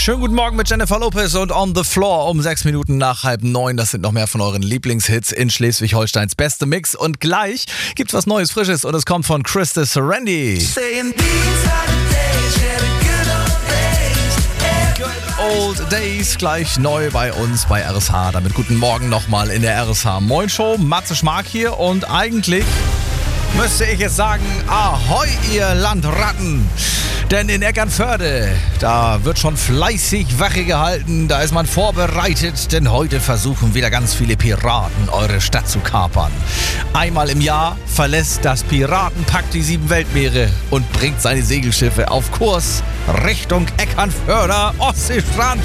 Schönen guten Morgen mit Jennifer Lopez und On the Floor um 6 Minuten nach 8:30. Das sind noch mehr von euren Lieblingshits in Schleswig-Holsteins beste Mix. Und gleich gibt's was Neues, Frisches und es kommt von Krista Serendi. Old Days gleich neu bei uns bei RSH. Damit guten Morgen nochmal in der RSH Moin Show. Matze Schmark hier und eigentlich müsste ich jetzt sagen, ahoi ihr Landratten. Denn in Eckernförde, da wird schon fleißig Wache gehalten, da ist man vorbereitet, denn heute versuchen wieder ganz viele Piraten eure Stadt zu kapern. Einmal im Jahr verlässt das Piratenpack die 7 Weltmeere und bringt seine Segelschiffe auf Kurs Richtung Eckernförder Ostseestrand.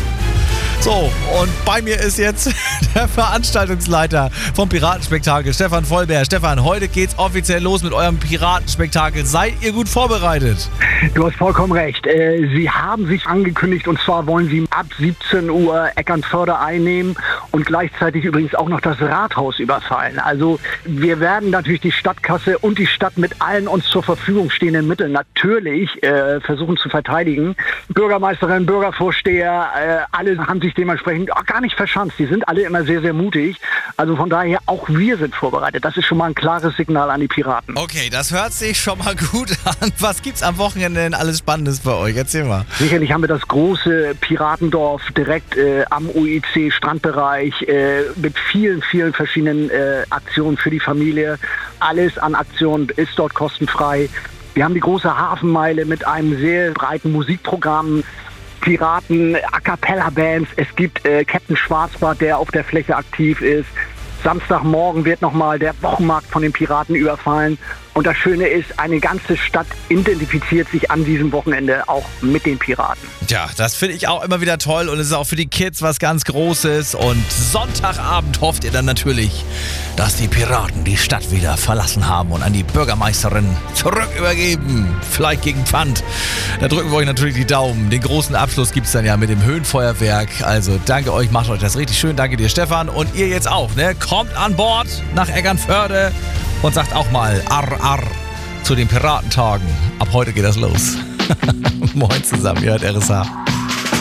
So, und bei mir ist jetzt der Veranstaltungsleiter vom Piratenspektakel, Stefan Vollbär. Stefan, heute geht's offiziell los mit eurem Piratenspektakel. Seid ihr gut vorbereitet? Du hast vollkommen recht. Sie haben sich angekündigt und zwar wollen sie ab 17 Uhr Eckernförde einnehmen und gleichzeitig übrigens auch noch das Rathaus überfallen. Also wir werden natürlich die Stadtkasse und die Stadt mit allen uns zur Verfügung stehenden Mitteln natürlich versuchen zu verteidigen. Bürgermeisterin, Bürgervorsteher, alle haben sich dementsprechend auch gar nicht verschanzt. Die sind alle immer sehr, sehr mutig. Also von daher, auch wir sind vorbereitet. Das ist schon mal ein klares Signal an die Piraten. Okay, das hört sich schon mal gut an. Was gibt's am Wochenende denn alles Spannendes bei euch? Erzähl mal. Sicherlich haben wir das große Piratendorf direkt am UIC Strandbereich mit vielen, vielen verschiedenen Aktionen für die Familie. Alles an Aktionen ist dort kostenfrei. Wir haben die große Hafenmeile mit einem sehr breiten Musikprogramm. Piraten, A-Cappella-Bands, es gibt Captain Schwarzbart, der auf der Fläche aktiv ist. Samstagmorgen wird nochmal der Wochenmarkt von den Piraten überfallen. Und das Schöne ist, eine ganze Stadt identifiziert sich an diesem Wochenende auch mit den Piraten. Ja, das finde ich auch immer wieder toll und es ist auch für die Kids was ganz Großes. Und Sonntagabend hofft ihr dann natürlich, dass die Piraten die Stadt wieder verlassen haben und an die Bürgermeisterin zurück übergeben. Vielleicht gegen Pfand. Da drücken wir euch natürlich die Daumen. Den großen Abschluss gibt es dann ja mit dem Höhenfeuerwerk. Also danke euch, macht euch das richtig schön. Danke dir, Stefan. Und ihr jetzt auch, ne? Kommt an Bord nach Eckernförde und sagt auch mal Arr, Arr zu den Piratentagen. Ab heute geht das los. Moin zusammen, ihr hört RSH.